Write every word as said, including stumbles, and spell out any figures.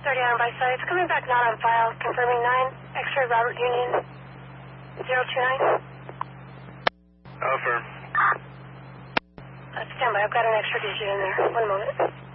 thirty on by side. It's coming back not on file. Confirming nine. X-ray Robert Union. zero two nine. Affirm. Uh, stand by. I've got an extra digit in there. One moment.